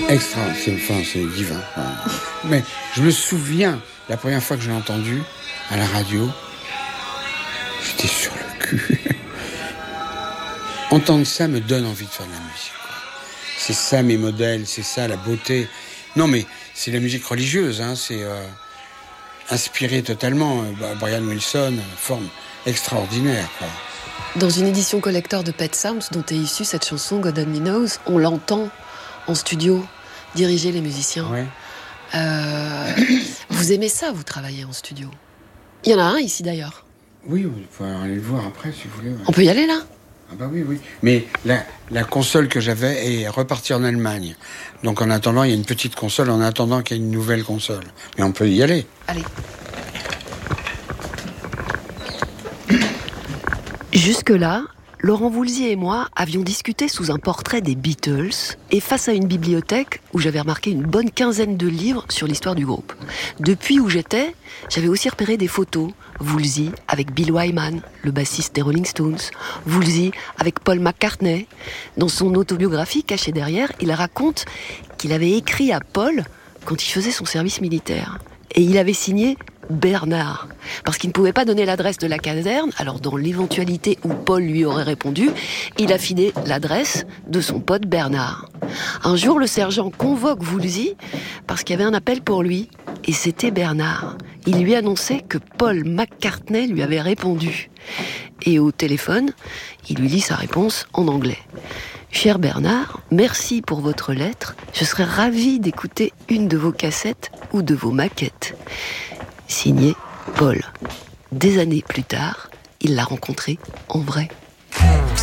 Extra, c'est divin. Mais je me souviens, la première fois que je l'ai entendu à la radio, j'étais sur le cul. Entendre ça me donne envie de faire de la musique. C'est ça mes modèles, c'est ça la beauté. Non mais c'est la musique religieuse, hein, c'est inspiré totalement. Brian Wilson, forme extraordinaire, quoi. Dans une édition collector de Pet Sounds dont est issue cette chanson God Only Knows, on l'entend en studio diriger les musiciens. Ouais. Vous aimez ça, vous travaillez en studio? Il y en a un ici d'ailleurs. Oui, vous pouvez aller le voir après si vous voulez. Ouais. On peut y aller là? Ah bah oui. Mais la console que j'avais est repartie en Allemagne. Donc en attendant, il y a une petite console, en attendant qu'il y ait une nouvelle console. Mais on peut y aller. Allez. Jusque-là, Laurent Voulzy et moi avions discuté sous un portrait des Beatles et face à une bibliothèque où j'avais remarqué une bonne quinzaine de livres sur l'histoire du groupe. Depuis où j'étais, j'avais aussi repéré des photos. Woolsey avec Bill Wyman, le bassiste des Rolling Stones. Woolsey avec Paul McCartney. Dans son autobiographie cachée derrière, il raconte qu'il avait écrit à Paul quand il faisait son service militaire. Et il avait signé Bernard, parce qu'il ne pouvait pas donner l'adresse de la caserne. Alors dans l'éventualité où Paul lui aurait répondu, il a filé l'adresse de son pote Bernard. Un jour, le sergent convoque Woolsey parce qu'il y avait un appel pour lui, et c'était Bernard. Il lui annonçait que Paul McCartney lui avait répondu. Et au téléphone, il lui lit sa réponse en anglais. « Cher Bernard, merci pour votre lettre. Je serais ravi d'écouter une de vos cassettes ou de vos maquettes. » Signé Paul. Des années plus tard, il l'a rencontré en vrai.